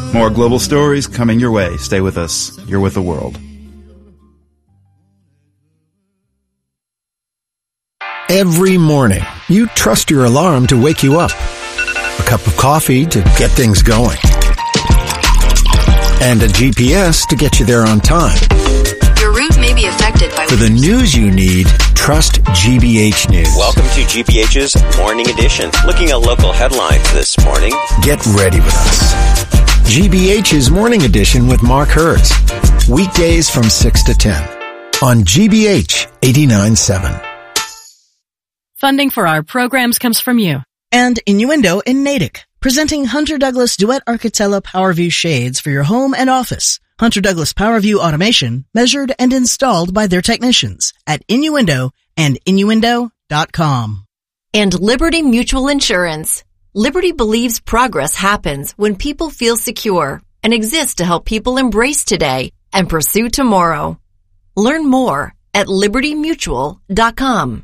More global stories coming your way. Stay with us. You're with the world. Every morning, you trust your alarm to wake you up. A cup of coffee to get things going. And a GPS to get you there on time. Your route may be affected by... For the news you need, trust GBH News. Welcome to GBH's Morning Edition. Looking at local headlines this morning. Get ready with us. GBH's Morning Edition with Mark Hurds. Weekdays from 6 to 10 on GBH 89.7. Funding for our programs comes from you. And Innuendo in Natick, presenting Hunter Douglas Duet Architella PowerView shades for your home and office. Hunter Douglas PowerView automation, measured and installed by their technicians at Innuendo and Innuendo.com. And Liberty Mutual Insurance. Liberty believes progress happens when people feel secure and exists to help people embrace today and pursue tomorrow. Learn more at libertymutual.com.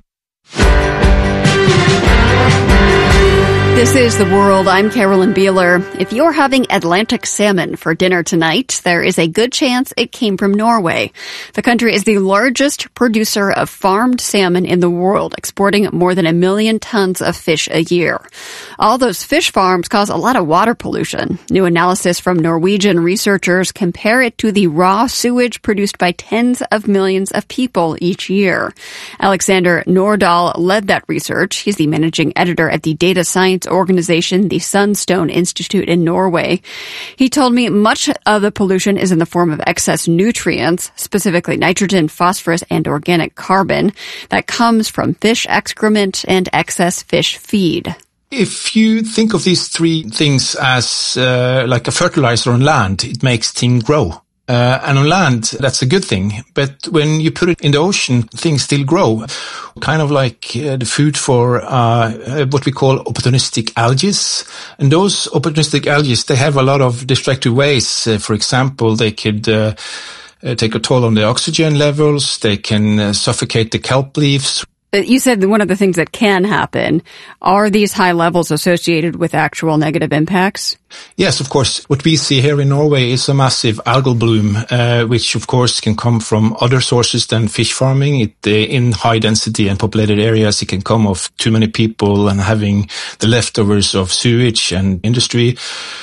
This is The World. I'm Carolyn Beeler. If you're having Atlantic salmon for dinner tonight, there is a good chance it came from Norway. The country is the largest producer of farmed salmon in the world, exporting more than 1 million tons of fish a year. All those fish farms cause a lot of water pollution. New analysis from Norwegian researchers compare it to the raw sewage produced by tens of millions of people each year. Alexander Nordahl led that research. He's the managing editor at the data science organization, the Sunstone Institute in Norway. He told me much of the pollution is in the form of excess nutrients, specifically nitrogen, phosphorus, and organic carbon, that comes from fish excrement and excess fish feed. If you think of these three things as like a fertilizer on land, it makes things grow. And on land, that's a good thing. But when you put it in the ocean, things still grow. Kind of like the food for what we call opportunistic algae. And those opportunistic algae, they have a lot of destructive ways. For example, they could take a toll on the oxygen levels. They can suffocate the kelp leaves. You said one of the things that can happen. Are these high levels associated with actual negative impacts? Yes, of course. What we see here in Norway is a massive algal bloom, which of course can come from other sources than fish farming. In high density and populated areas, it can come of too many people and having the leftovers of sewage and industry.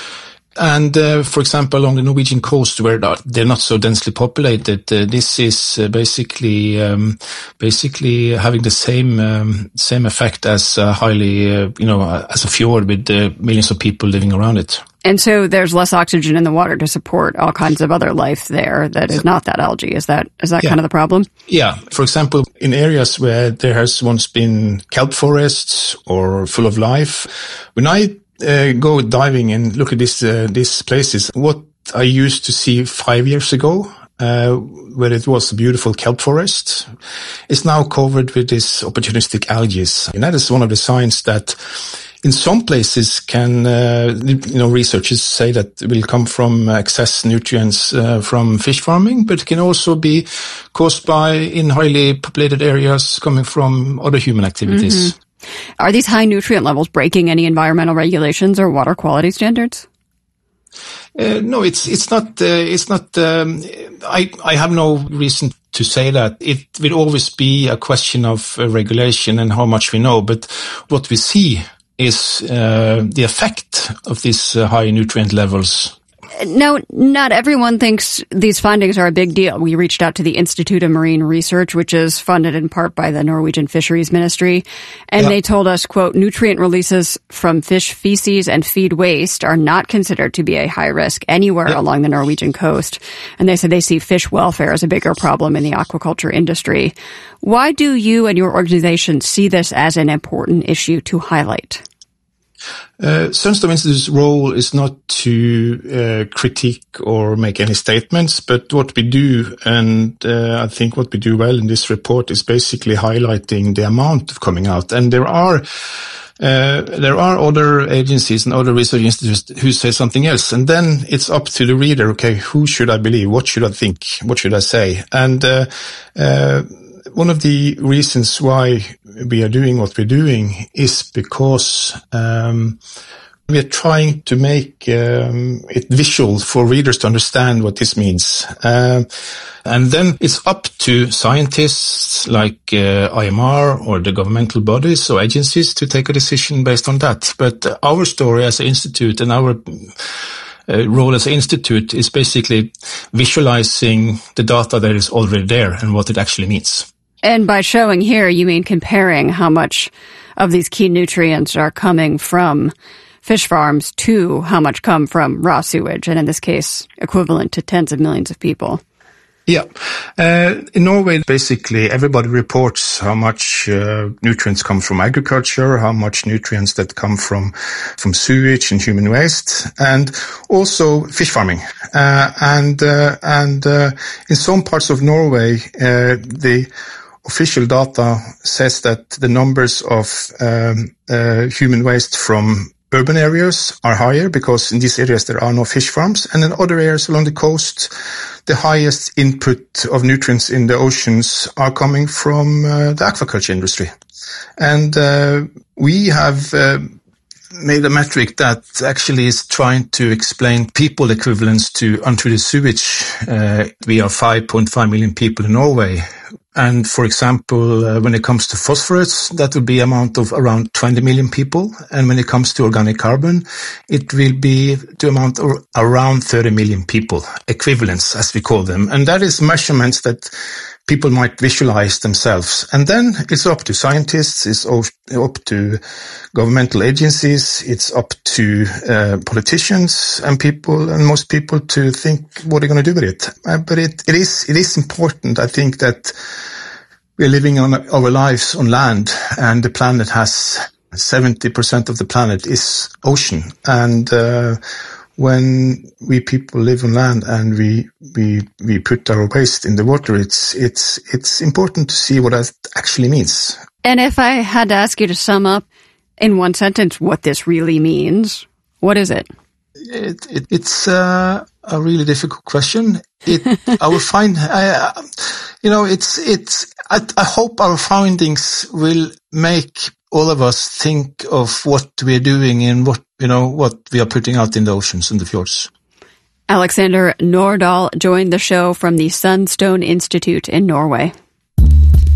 And, for example, along the Norwegian coast where they're not so densely populated, this is basically having the same effect as as a fjord with millions of people living around it. And so there's less oxygen in the water to support all kinds of other life there that is not that algae. Is that kind of the problem? Yeah. For example, in areas where there has once been kelp forests or full of life, when I go diving and look at these places, what I used to see 5 years ago, where it was a beautiful kelp forest, is now covered with this opportunistic algae. And that is one of the signs that in some places researchers say that it will come from excess nutrients from fish farming, but it can also be caused by, in highly populated areas, coming from other human activities. Mm-hmm. Are these high nutrient levels breaking any environmental regulations or water quality standards? No, it's not. I have no reason to say that. It will always be a question of regulation and how much we know. But what we see is the effect of these high nutrient levels. Now, not everyone thinks these findings are a big deal. We reached out to the Institute of Marine Research, which is funded in part by the Norwegian Fisheries Ministry, and they told us, quote, nutrient releases from fish feces and feed waste are not considered to be a high risk anywhere along the Norwegian coast. And they said they see fish welfare as a bigger problem in the aquaculture industry. Why do you and your organization see this as an important issue to highlight? Sunstone Institute's role is not to critique or make any statements, but what we do, and I think what we do well in this report, is basically highlighting the amount of coming out. And there are other agencies and other research institutes who say something else, and then it's up to the reader. Okay, who should I believe? What should I think? What should I say? And one of the reasons why we are doing what we're doing is because not We are trying to make it visual for readers to understand what this means. And then it's up to scientists like IMR or the governmental bodies or agencies to take a decision based on that. But our story as an institute and our role as an institute is basically visualizing the data that is already there and what it actually means. And by showing here, you mean comparing how much of these key nutrients are coming from fish farms to how much come from raw sewage, and in this case, equivalent to tens of millions of people. Yeah. In Norway, basically, everybody reports how much nutrients come from agriculture, how much nutrients that come from sewage and human waste, and also fish farming. And in some parts of Norway, the official data says that the numbers of human waste from urban areas are higher because in these areas there are no fish farms, and in other areas along the coast, the highest input of nutrients in the oceans are coming from the aquaculture industry. And we have made a metric that actually is trying to explain people equivalents to untreated sewage. We are 5.5 million people in Norway. And for example, when it comes to phosphorus, that would be amount of around 20 million people. And when it comes to organic carbon, it will be to amount of around 30 million people, equivalents as we call them. And that is measurements that people might visualize themselves. And then it's up to scientists, it's up to governmental agencies, it's up to politicians and people, and most people to think what they're going to do with it. But it is important, I think, that we're living on our lives on land, and the planet has 70% of the planet is ocean. And when we people live on land and we put our waste in the water, it's important to see what that actually means. And if I had to ask you to sum up in one sentence what this really means, what is it? It's a really difficult question. I hope our findings will make all of us think of what we're doing and what we are putting out in the oceans and the fjords. Alexander Nordahl joined the show from the Sunstone Institute in Norway.